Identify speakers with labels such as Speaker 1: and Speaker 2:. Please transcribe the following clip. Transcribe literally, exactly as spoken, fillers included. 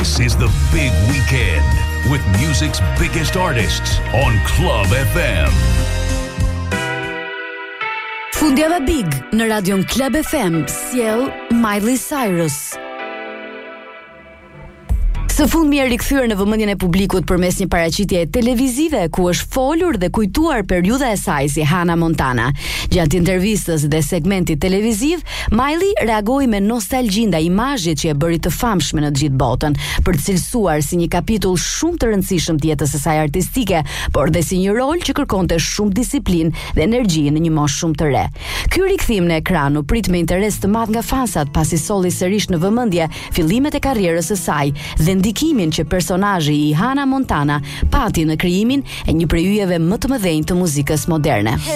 Speaker 1: This is the big weekend with music's biggest artists on Club F M.
Speaker 2: Fundjava Big në radion Club F M sjell Miley Cyrus. Së fundmi e rikthyer në vëmendjen e publikut përmes një paraqitjeje televizive ku është folur dhe kujtuar periudha e saj si Hannah Montana. Gjatë intervistës dhe segmentit televiziv, Miley reagoi me nostalgji ndaj imazhit që e bëri të famshme në të gjithë botën, për të cilësuar si një kapitull shumë të rëndësishëm të jetës së saj artistike, por dhe si një rol që kërkonte shumë disiplinë dhe energji në një moshë shumë të re. Ky rikthim në ekran u prit me interes të madh nga fansat pasi solli sërish në vëmendje fillimet e karrierës së saj dhe ndikimin që personazhi i Hannah Montana pati në krijimin e një prej yjeve më të mëdhenj të muzikës moderne.